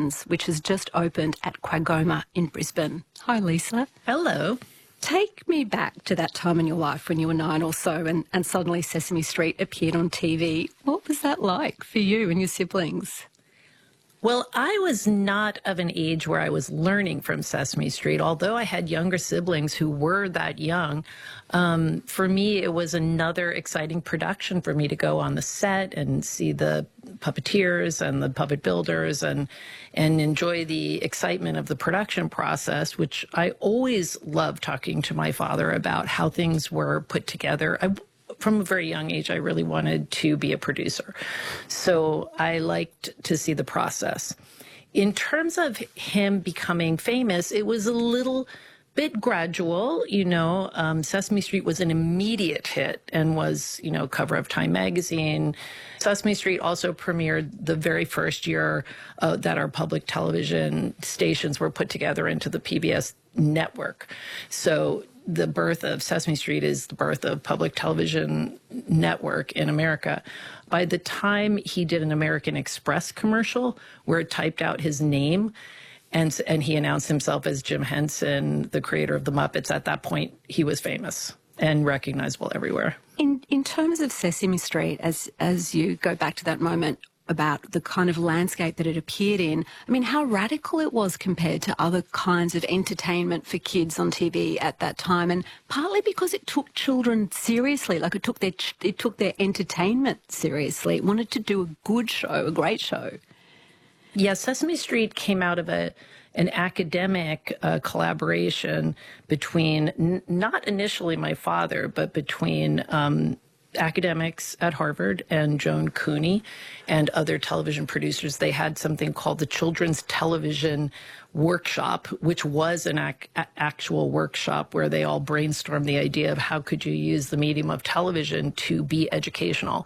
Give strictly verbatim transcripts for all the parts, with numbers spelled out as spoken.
Productions, which has just opened at Quagoma in Brisbane. Hi, Lisa. Hello. Take me back to that time in your life when you were nine or so and, and suddenly Sesame Street appeared on T V. What was that like for you and your siblings? Well, I was not of an age where I was learning from Sesame Street, although I had younger siblings who were that young. Um, for me, it was another exciting production for me to go on the set and see the puppeteers and the puppet builders and and enjoy the excitement of the production process, which I always loved talking to my father about how things were put together. I, From a very young age, I really wanted to be a producer. So I liked to see the process. In terms of him becoming famous, it was a little bit gradual. You know, um, Sesame Street was an immediate hit and was, you know, cover of Time magazine. Sesame Street also premiered the very first year uh, that our public television stations were put together into the P B S network. So the birth of Sesame Street is the birth of public television network in America. By the time he did an American Express commercial where it typed out his name and, and he announced himself as Jim Henson, the creator of the Muppets, at that point he was famous and recognizable everywhere. In in terms of Sesame Street, as as you go back to that moment about the kind of landscape that it appeared in, I mean, how radical it was compared to other kinds of entertainment for kids on T V at that time, and partly because it took children seriously, like it took their it took their entertainment seriously. It wanted to do a good show, a great show. Yeah, Sesame Street came out of a an academic uh, collaboration between, n not initially my father, but between um, academics at Harvard and Joan Cooney and other television producers. They had something called the Children's Television Workshop, which was an ac actual workshop where they all brainstormed the idea of how could you use the medium of television to be educational.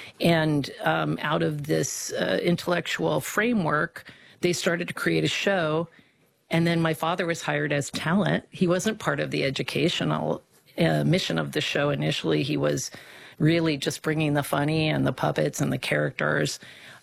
And um, out of this uh, intellectual framework, they started to create a show. And then my father was hired as talent. He wasn't part of the educational uh, mission of the show initially. He was really just bringing the funny and the puppets and the characters.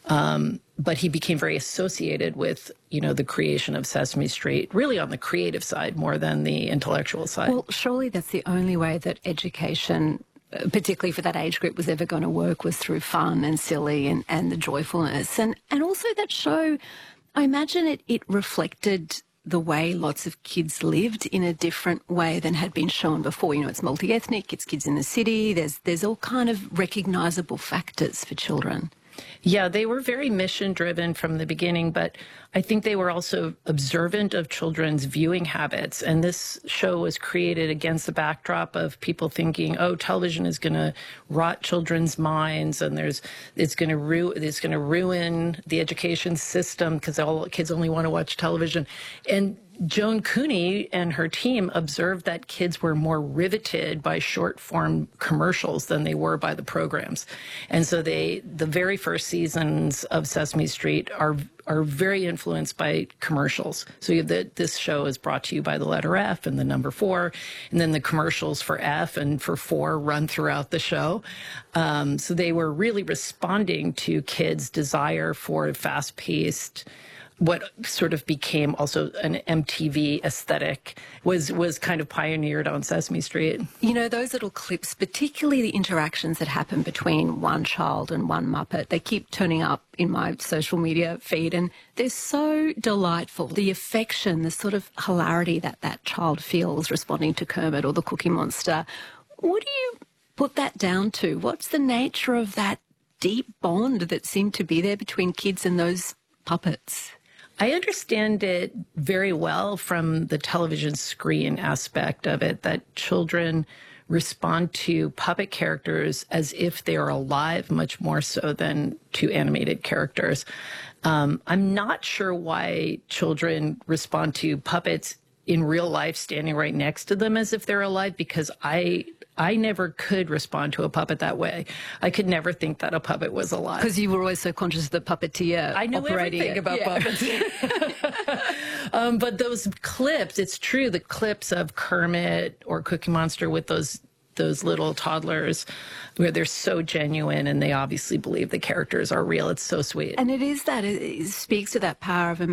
Um, but he became very associated with, you know, the creation of Sesame Street, really on the creative side more than the intellectual side. Well, surely that's the only way that education, particularly for that age group, was ever going to work, was through fun and silly and, and the joyfulness. And, and also that show, I imagine it, it reflected the way lots of kids lived in a different way than had been shown before. You know, it's multi-ethnic, it's kids in the city, there's, there's all kind of recognisable factors for children. Yeah, they were very mission-driven from the beginning, but I think they were also observant of children's viewing habits. And this show was created against the backdrop of people thinking, oh, television is going to rot children's minds, and there's it's going to ru it's going to ruin the education system because all kids only want to watch television. And Joan Cooney and her team observed that kids were more riveted by short-form commercials than they were by the programs. And so they, the very first seasons of Sesame Street are are very influenced by commercials. So you have the, this show is brought to you by the letter F and the number four, and then the commercials for F and for four run throughout the show. Um, so they were really responding to kids' desire for fast-paced, what sort of became also an M T V aesthetic was was kind of pioneered on Sesame Street. You know, those little clips, particularly the interactions that happen between one child and one Muppet, they keep turning up in my social media feed, and they're so delightful. The affection, the sort of hilarity that that child feels responding to Kermit or the Cookie Monster. What do you put that down to? What's the nature of that deep bond that seemed to be there between kids and those puppets? I understand it very well from the television screen aspect of it, that children respond to puppet characters as if they are alive much more so than to animated characters. Um, I'm not sure why children respond to puppets in real life standing right next to them as if they're alive, because I I never could respond to a puppet that way. I could never think that a puppet was alive. Because you were always so conscious of the puppeteer. I know everything it. about yeah. puppets. um, but those clips, it's true, the clips of Kermit or Cookie Monster with those those little toddlers where they're so genuine and they obviously believe the characters are real. It's so sweet. And it is that. It speaks to that power of